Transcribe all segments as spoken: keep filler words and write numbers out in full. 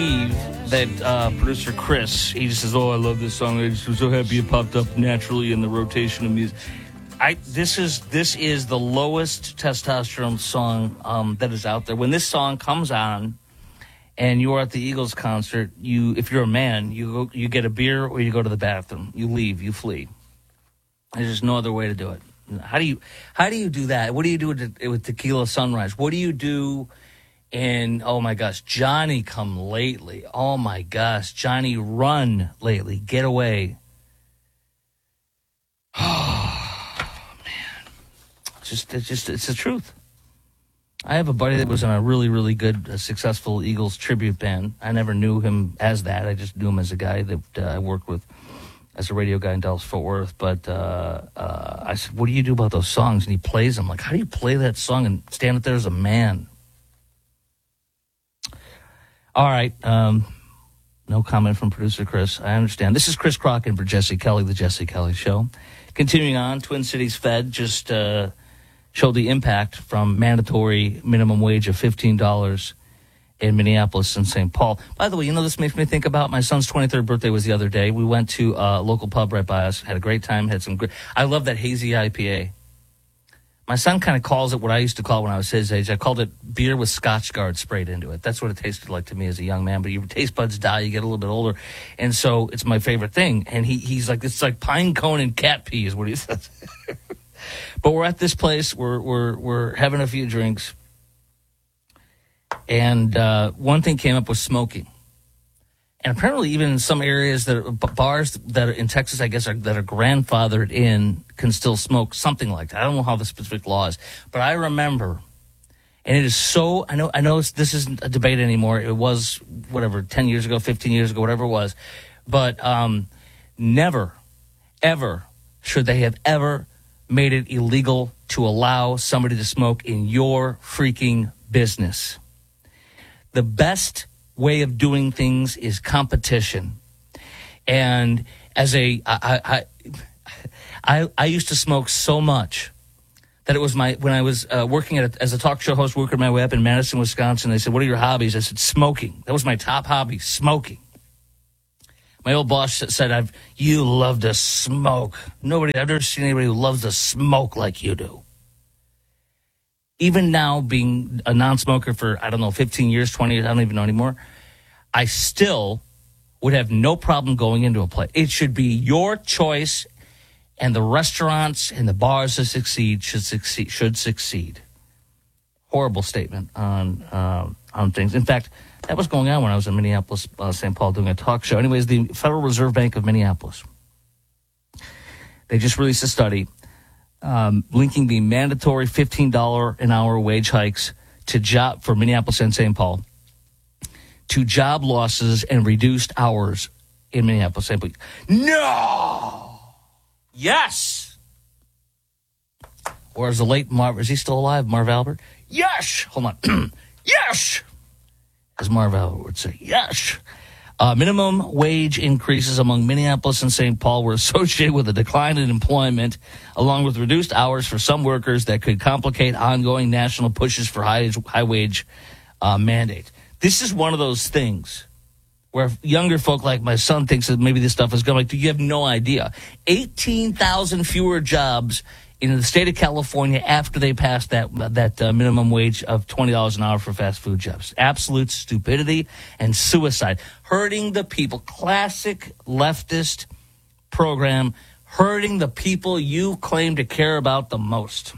That uh, producer Chris, he just says, "Oh, I love this song. I'm so happy it popped up naturally in the rotation of music." I this is this is the lowest testosterone song um, that is out there. When this song comes on, and you are at the Eagles concert, you if you're a man, you go, you get a beer or you go to the bathroom. You leave, you flee. There's just no other way to do it. How do you how do you do that? What do you do with, with Tequila Sunrise? What do you do? And, oh, my gosh, Johnny come lately. Oh, my gosh, Johnny run lately. Get away. Oh, man. It's just, it's just, it's the truth. I have a buddy that was in a really, really good, uh, successful Eagles tribute band. I never knew him as that. I just knew him as a guy that uh, I worked with as a radio guy in Dallas-Fort Worth. But uh, uh, I said, what do you do about those songs? And he plays them. Like, how do you play that song and stand up there as a man? All right. Um, no comment from producer Chris. I understand. This is Chris Crocken for Jesse Kelly, The Jesse Kelly Show. Continuing on, Twin Cities Fed just uh, showed the impact from mandatory minimum wage of fifteen dollars in Minneapolis and Saint Paul. By the way, you know, this makes me think about my son's twenty-third birthday was the other day. We went to a local pub right by us, had a great time, had some great... I love that hazy I P A. My son kind of calls it what I used to call it when I was his age. I called it beer with Scotch Guard sprayed into it. That's what it tasted like to me as a young man. But your taste buds die, you get a little bit older. And so it's my favorite thing. And he he's like, it's like pine cone and cat pee is what he says. But we're at this place. We're, we're, we're having a few drinks. And uh, one thing came up was smoking. And apparently even in some areas, that are, bars that are in Texas, I guess, are, that are grandfathered in can still smoke something like that. I don't know how the specific law is. But I remember, and it is so, I know I know it's, this isn't a debate anymore. It was, whatever, ten years ago, fifteen years ago, whatever it was. But um, never, ever should they have ever made it illegal to allow somebody to smoke in your freaking business. The best way of doing things is competition. And as a I I I, I used to smoke so much that it was my when I was uh, working at a, as a talk show host, working my way up in Madison, Wisconsin. They said, "What are your hobbies?" I said, "Smoking." That was my top hobby, smoking. My old boss said, "I've you love to smoke. Nobody I've never seen anybody who loves to smoke like you do." Even now, being a non-smoker for, I don't know, fifteen years, twenty years, I don't even know anymore, I still would have no problem going into a place. It should be your choice, and the restaurants and the bars that succeed should succeed. Should succeed. Horrible statement on uh, on things. In fact, that was going on when I was in Minneapolis, uh, Saint Paul, doing a talk show. Anyways, the Federal Reserve Bank of Minneapolis, they just released a study Um, linking the mandatory fifteen dollars an hour wage hikes to job for Minneapolis and Saint Paul to job losses and reduced hours in Minneapolis and Saint Paul. No! Yes! Or as the late Marv, is he still alive, Marv Albert? Yes! Hold on. Yes! As Marv Albert would say, yes! Uh, minimum wage increases among Minneapolis and Saint Paul were associated with a decline in employment, along with reduced hours for some workers that could complicate ongoing national pushes for high, high wage uh, mandates. This is one of those things where younger folk like my son thinks that maybe this stuff is going to, like, you have no idea. eighteen thousand fewer jobs in the state of California after they passed that that uh, minimum wage of twenty dollars an hour for fast food jobs. Absolute stupidity and suicide. Hurting the people. Classic leftist program. Hurting the people you claim to care about the most.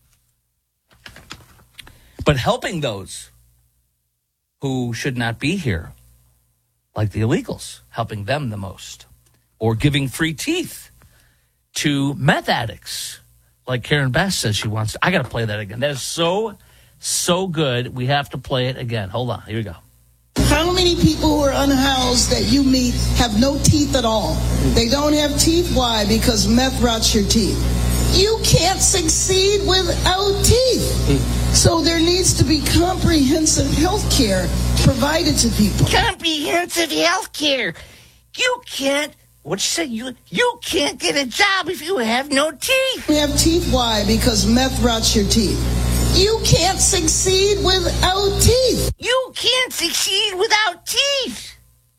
But helping those who should not be here, like the illegals, helping them the most. Or giving free teeth to meth addicts, like Karen Bass says she wants to. I got to play that again. That is so, so good. We have to play it again. Hold on. Here we go. How many people who are unhoused that you meet have no teeth at all? They don't have teeth. Why? Because meth rots your teeth. You can't succeed without teeth. So there needs to be comprehensive health care provided to people. Comprehensive health care. You can't. What you say? You you can't get a job if you have no teeth. You have teeth. Why? Because meth rots your teeth. You can't succeed without teeth. You can't succeed without teeth.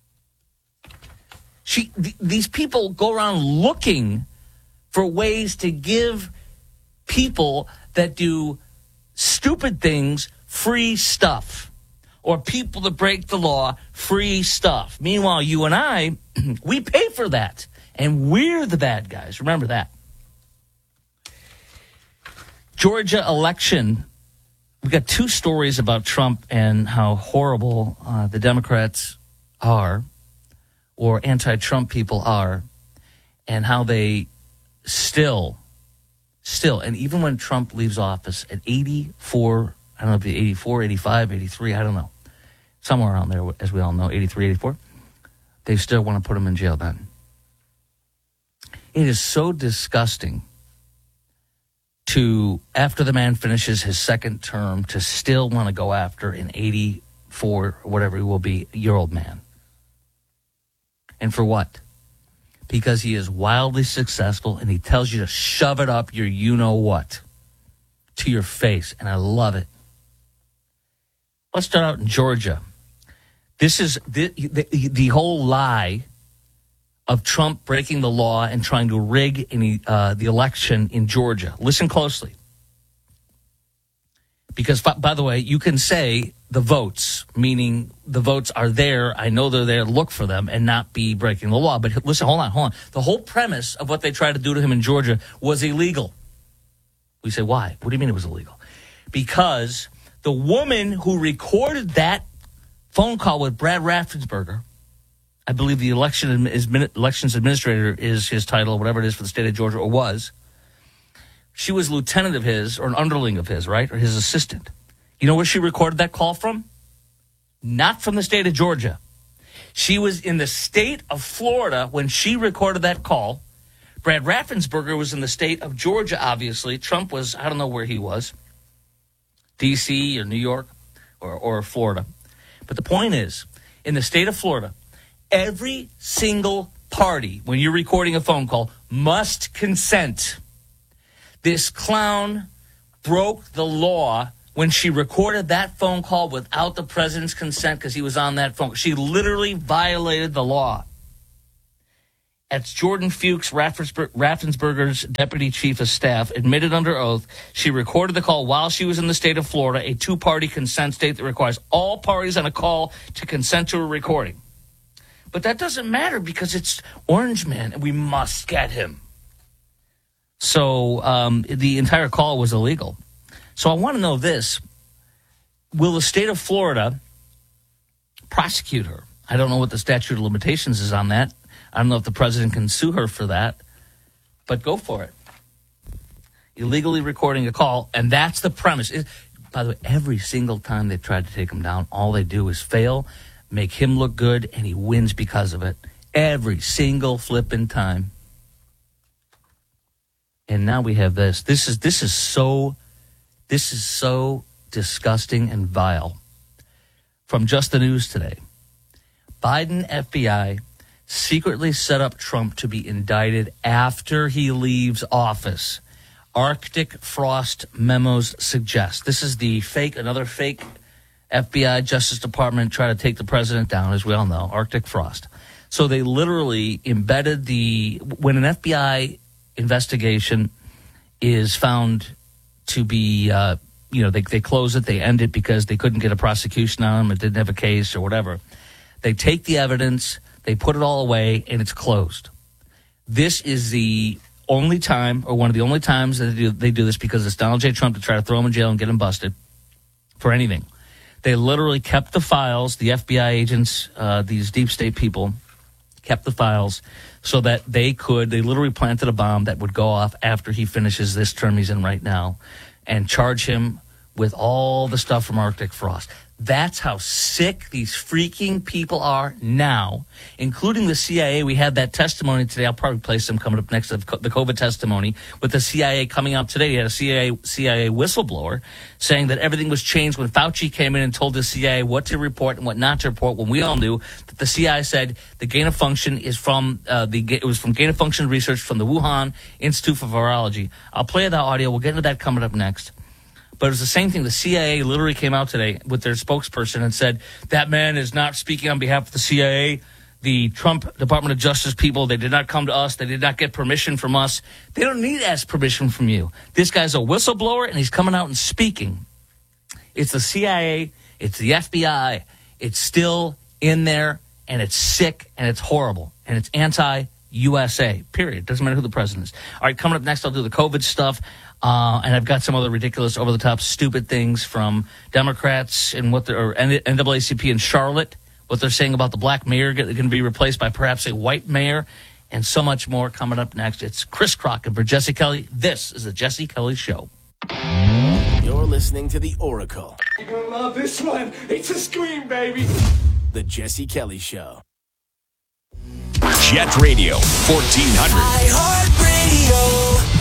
She, th- these people go around looking for ways to give people that do stupid things free stuff, or people that break the law free stuff. Meanwhile, you and I, we pay for that, and we're the bad guys. Remember that. Georgia election. We got two stories about Trump and how horrible uh, the Democrats are, or anti-Trump people are, and how they still, still, and even when Trump leaves office at eighty-four, I don't know if it's eighty-four, eighty-five, eighty-three, I don't know, somewhere around there, as we all know, eighty-three, eighty-four, they still want to put him in jail then. It is so disgusting to, after the man finishes his second term, to still want to go after an eighty-four, or whatever he will be, year old man. And for what? Because he is wildly successful and he tells you to shove it up your you-know-what to your face. And I love it. Let's start out in Georgia. This is the, the, the whole lie of Trump breaking the law and trying to rig any, uh, the election in Georgia. Listen closely. Because, by the way, you can say the votes, meaning the votes are there, I know they're there, look for them, and not be breaking the law. But listen, hold on, hold on. The whole premise of what they tried to do to him in Georgia was illegal. We say, why? What do you mean it was illegal? Because the woman who recorded that phone call with Brad Raffensperger, I believe the election is, elections administrator is his title, whatever it is for the state of Georgia, or was. She was lieutenant of his, or an underling of his, right? Or his assistant. You know where she recorded that call from? Not from the state of Georgia. She was in the state of Florida when she recorded that call. Brad Raffensperger was in the state of Georgia, obviously. Trump was, I don't know where he was. D C or New York or, or Florida. But the point is, in the state of Florida, every single party, when you're recording a phone call, must consent. This clown broke the law when she recorded that phone call without the president's consent because he was on that phone. She literally violated the law. As Jordan Fuchs, Raffensperger's deputy chief of staff, admitted under oath, she recorded the call while she was in the state of Florida, a two-party consent state that requires all parties on a call to consent to a recording. But that doesn't matter because it's Orange Man, and we must get him. So um, the entire call was illegal. So I want to know this. Will the state of Florida prosecute her? I don't know what the statute of limitations is on that. I don't know if the president can sue her for that. But go for it. Illegally recording a call, and that's the premise. It, by the way, every single time they've tried to take him down, all they do is fail, make him look good, and he wins because of it. Every single flipping time. And now we have this. This is this is so this is so disgusting and vile. From Just the News today. Biden F B I secretly set up Trump to be indicted after he leaves office. Arctic Frost memos suggest. This is the fake, another fake F B I Justice Department try to take the president down, as we all know, Arctic Frost. So they literally embedded the, when an F B I investigation is found to be, uh, you know, they, they close it, they end it because they couldn't get a prosecution on them, it didn't have a case or whatever. They take the evidence, they put it all away, and it's closed. This is the only time, or one of the only times that they do, they do this because it's Donald J. Trump to try to throw him in jail and get him busted for anything. They literally kept the files, the F B I agents, uh, these deep state people, kept the files so that they could, they literally planted a bomb that would go off after he finishes this term he's in right now and charge him with all the stuff from Arctic Frost. That's how sick these freaking people are now, including the C I A. We had that testimony today. I'll probably play some coming up next to the COVID testimony with the C I A coming out today. You had a C I A, C I A whistleblower saying that everything was changed when Fauci came in and told the C I A what to report and what not to report, when we all knew that the C I A said the gain of function is from uh, the it was from gain of function research from the Wuhan Institute for Virology. I'll play that audio. We'll get into that coming up next. But it was the same thing. The C I A literally came out today with their spokesperson and said, that man is not speaking on behalf of the C I A. The Trump Department of Justice people, they did not come to us. They did not get permission from us. They don't need to ask permission from you. This guy's a whistleblower, and he's coming out and speaking. It's the C I A. It's the F B I. It's still in there, and it's sick, and it's horrible, and it's anti-U S A, period. Doesn't matter who the president is. All right, coming up next, I'll do the COVID stuff, uh, and I've got some other ridiculous, over-the-top, stupid things from Democrats and what they're, or N double A C P in Charlotte, what they're saying about the black mayor going to be replaced by perhaps a white mayor, and so much more coming up next. It's Chris Crockett for Jesse Kelly. This is the Jesse Kelly Show. You're listening to The Oracle. You're going to love this one. It's a scream, baby. The Jesse Kelly Show. Jet Radio, fourteen hundred. iHeartRadio.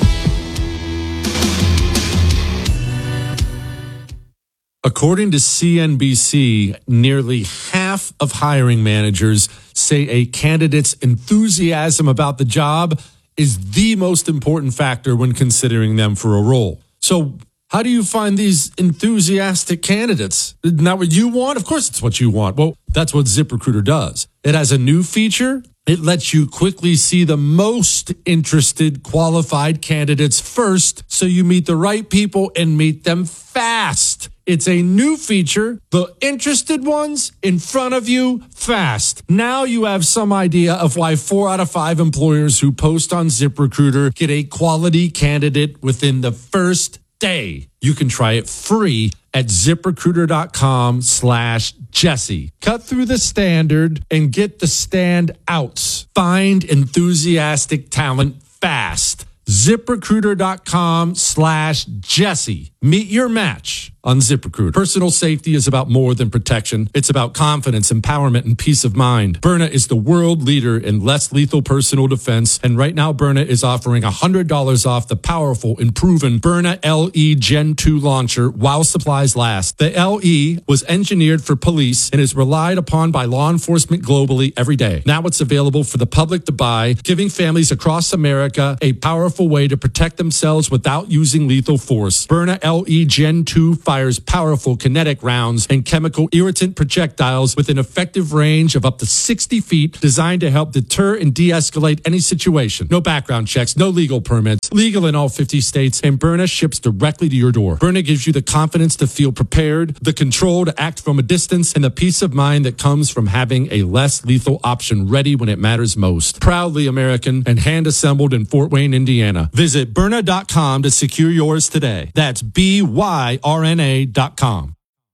According to C N B C, nearly half of hiring managers say a candidate's enthusiasm about the job is the most important factor when considering them for a role. So how do you find these enthusiastic candidates? Isn't that what you want? Of course it's what you want. Well, that's what ZipRecruiter does. It has a new feature. It lets you quickly see the most interested qualified candidates first, so you meet the right people and meet them fast. It's a new feature. The interested ones in front of you fast. Now you have some idea of why four out of five employers who post on ZipRecruiter get a quality candidate within the first day. You can try it free at ZipRecruiter.com slash Jesse. Cut through the standard and get the standouts. Find enthusiastic talent fast. ZipRecruiter.com slash Jesse. Meet your match on ZipRecruiter. Personal safety is about more than protection. It's about confidence, empowerment, and peace of mind. Byrna is the world leader in less lethal personal defense. And right now, Byrna is offering one hundred dollars off the powerful and proven Byrna L E Gen two launcher while supplies last. The L E was engineered for police and is relied upon by law enforcement globally every day. Now it's available for the public to buy, giving families across America a powerful way to protect themselves without using lethal force. Byrna L E Gen two fires powerful kinetic rounds and chemical irritant projectiles with an effective range of up to sixty feet, designed to help deter and de-escalate any situation. No background checks, no legal permits, legal in all fifty states, and Byrna ships directly to your door. Byrna gives you the confidence to feel prepared, the control to act from a distance, and the peace of mind that comes from having a less lethal option ready when it matters most. Proudly American and hand-assembled in Fort Wayne, Indiana. Visit Byrna dot com to secure yours today. That's B Y R N A dot com.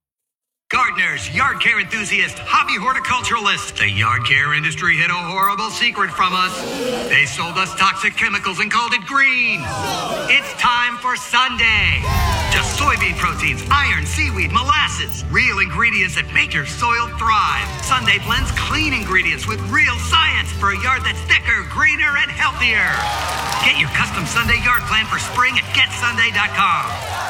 Gardeners, yard care enthusiasts, hobby horticulturalists. The yard care industry hid a horrible secret from us. They sold us toxic chemicals and called it green. It's time for Sunday. Just soybean proteins, iron, seaweed, molasses. Real ingredients that make your soil thrive. Sunday blends clean ingredients with real science for a yard that's thicker, greener, and healthier. Get your custom Sunday yard plan for spring at get sunday dot com.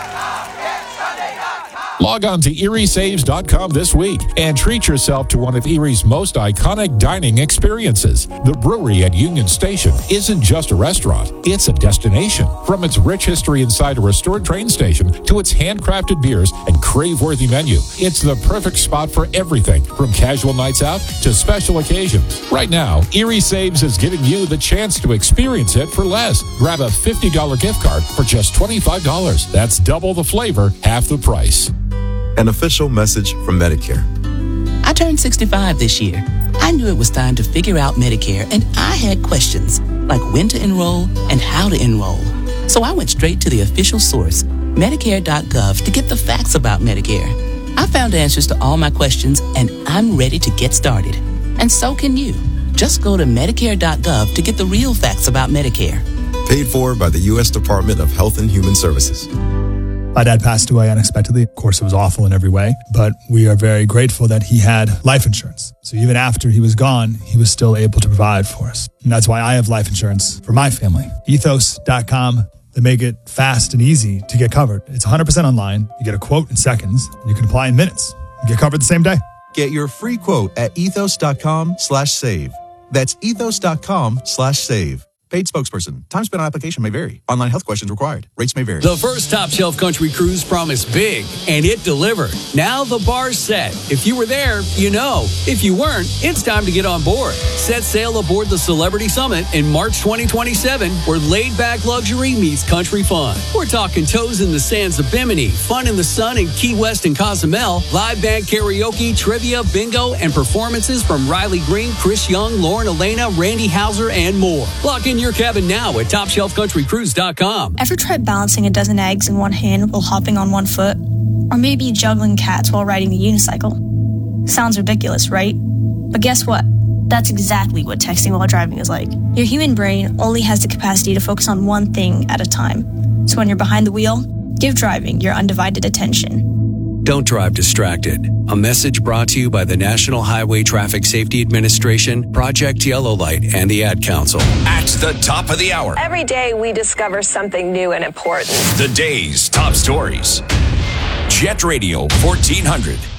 Log on to Erie Saves dot com this week and treat yourself to one of Erie's most iconic dining experiences. The brewery at Union Station isn't just a restaurant, it's a destination. From its rich history inside a restored train station to its handcrafted beers and crave-worthy menu, it's the perfect spot for everything from casual nights out to special occasions. Right now, Erie Saves is giving you the chance to experience it for less. Grab a fifty dollars gift card for just twenty-five dollars. That's double the flavor, half the price. An official message from Medicare. I turned sixty-five this year. I knew it was time to figure out Medicare, and I had questions like when to enroll and how to enroll. So I went straight to the official source, Medicare dot gov, to get the facts about Medicare. I found answers to all my questions, and I'm ready to get started. And so can you. Just go to Medicare dot gov to get the real facts about Medicare. Paid for by the U S Department of Health and Human Services. My dad passed away unexpectedly. Of course, it was awful in every way, but we are very grateful that he had life insurance. So even after he was gone, he was still able to provide for us. And that's why I have life insurance for my family. ethos dot com. They make it fast and easy to get covered. It's one hundred percent online. You get a quote in seconds, and you can apply in minutes. You get covered the same day. Get your free quote at ethos dot com slash save. That's ethos dot com slash save. Paid spokesperson. Time spent on application may vary. Online health questions required. Rates may vary. The first Top Shelf Country Cruise promised big, and it delivered. Now the bar's set. If you were there, you know. If you weren't, it's time to get on board. Set sail aboard the Celebrity Summit in March twenty twenty-seven, where laid-back luxury meets country fun. We're talking toes in the sands of Bimini, fun in the sun in Key West and Cozumel, live band karaoke, trivia, bingo, and performances from Riley Green, Chris Young, Lauren Elena, Randy Hauser, and more. Lock in your cabin now at top shelf country cruise dot com. Ever tried balancing a dozen eggs in one hand while hopping on one foot? Or maybe juggling cats while riding the unicycle? Sounds ridiculous, right? But guess what? That's exactly what texting while driving is like. Your human brain only has the capacity to focus on one thing at a time. So when you're behind the wheel, give driving your undivided attention. Don't drive distracted. A message brought to you by the National Highway Traffic Safety Administration, Project Yellow Light, and the Ad Council. At the top of the hour. Every day we discover something new and important. The day's top stories. Jet Radio fourteen hundred.